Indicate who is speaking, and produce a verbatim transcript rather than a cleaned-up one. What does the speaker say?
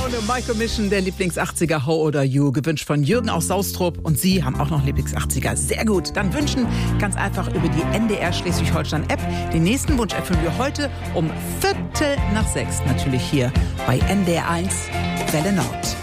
Speaker 1: Laune. Michael Mission, der Lieblings-achtziger How Old Are You, gewünscht von Jürgen aus Saustrup. Und Sie haben auch noch Lieblings-achtziger. Sehr gut. Dann wünschen ganz einfach über die N D R Schleswig-Holstein-App. Den nächsten Wunsch erfüllen wir heute um Viertel nach sechs. Natürlich hier bei N D R eins Welle Nord.